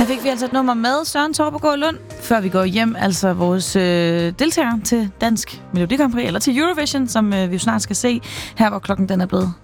Her fik vi altså et nummer med Søren Torpegaard Lund, før vi går hjem, altså vores deltagere til Dansk Melodi Grand Prix, eller til Eurovision, som vi jo snart skal se, her hvor klokken den er blevet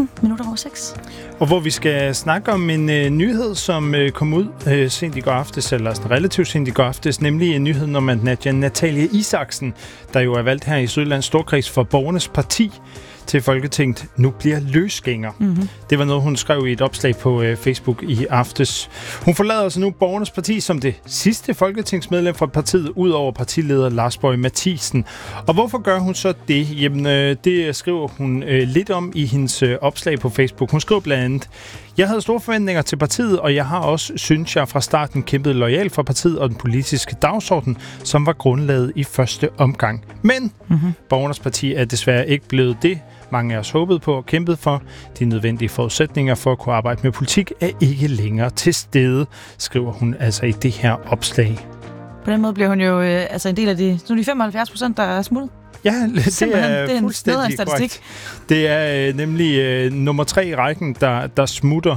6:13. Og hvor vi skal snakke om en nyhed, som kom ud sent i går aftes, eller sådan relativt sent i går aftes, nemlig en nyhed om, at Natalie Isaksen, der jo er valgt her i Sydjyllands Storkreds for Borgernes Parti til Folketinget, nu bliver løsgænger. Mm-hmm. Det var noget, hun skrev i et opslag på Facebook i aftes. Hun forlader altså nu Borgernes Parti som det sidste folketingsmedlem fra partiet, ud over partileder Lars Boje Mathiesen. Og hvorfor gør hun så det? Jamen, det skriver hun lidt om i hendes opslag på Facebook. Hun skriver blandt andet: Jeg havde store forventninger til partiet, og jeg har også, synes jeg, fra starten kæmpet loyalt for partiet og den politiske dagsorden, som var grundlaget i første omgang. Men Borgernes Parti er desværre ikke blevet det, mange af os håbede på og kæmpede for. De nødvendige forudsætninger for at kunne arbejde med politik er ikke længere til stede, skriver hun altså i det her opslag. På den måde bliver hun jo en del af de 75%, der er smuttet. Ja, det er fuldstændig korrekt. Det er nemlig nummer 3 i rækken, der smutter.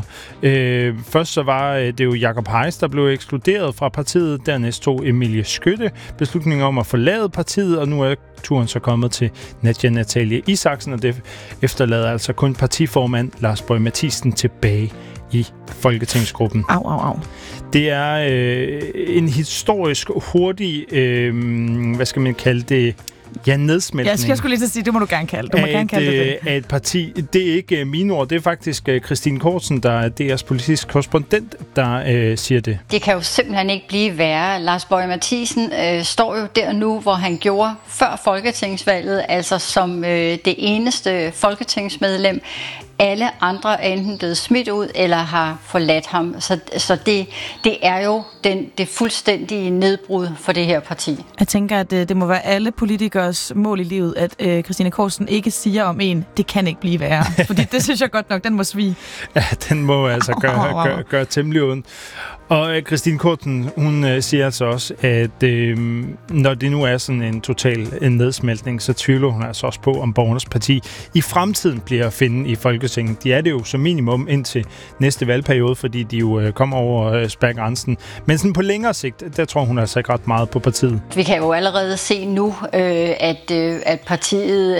Først så var det jo Jacob Heiss, der blev ekskluderet fra partiet. Dernæst tog Emilie Skytte beslutningen om at forlade partiet, og nu er turen så kommet til Natalie Isaksen, og det efterlader altså kun partiformand Lars Boje Mathiesen tilbage i folketingsgruppen. Au. Det er en historisk hurtig, hvad skal man kalde det, nedsmeltning. Jeg skulle lige til at sige, det må du gerne kalde. Du må gerne kalde det. Af et parti. Det er ikke mine ord, det er faktisk Christine Kortsen, der er deres politisk korrespondent, der siger det. Det kan jo simpelthen ikke blive værre. Lars Boje Mathiesen står jo der nu, hvor han gjorde før folketingsvalget, altså som det eneste folketingsmedlem. Alle andre er enten blevet smidt ud eller har forladt ham. Så det er jo det fuldstændige nedbrud for det her parti. Jeg tænker, at det må være alle politikers mål i livet, at Christine Kortsen ikke siger om en, det kan ikke blive værre. Fordi det synes jeg godt nok, den må svige. Ja, den må altså gøre temmelig ondt. Og Christine Kortsen, hun siger altså også, at når det nu er sådan en total nedsmeltning, så tvivler hun altså også på, om Borgernes Parti i fremtiden bliver at finde i Folketinget. De er det jo som minimum indtil næste valgperiode, fordi de jo kommer over spærregrænsen. Men sådan på længere sigt, der tror hun altså ikke ret meget på partiet. Vi kan jo allerede se nu, at partiet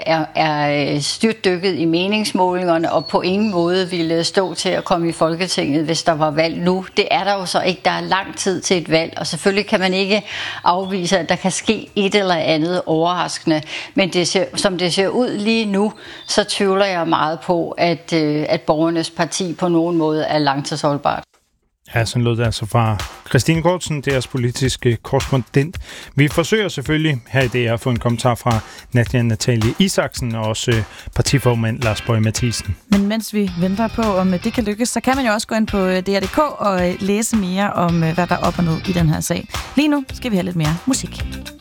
er styrtdykket i meningsmålingerne, og på ingen måde ville stå til at komme i Folketinget, hvis der var valg nu. Det er der jo så ikke. Der er lang tid til et valg, og selvfølgelig kan man ikke afvise, at der kan ske et eller andet overraskende. Men som det ser ud lige nu, så tvivler jeg meget på, at Borgernes Parti på nogen måde er langtidsholdbart. Ja, sådan lød det altså fra Christine Kortsen, deres politiske korrespondent. Vi forsøger selvfølgelig her i det at få en kommentar fra Natalie Isaksen og også partiformand Lars Boje Mathiesen. Men mens vi venter på, om det kan lykkes, så kan man jo også gå ind på DR.dk og læse mere om, hvad der er op og ned i den her sag. Lige nu skal vi have lidt mere musik.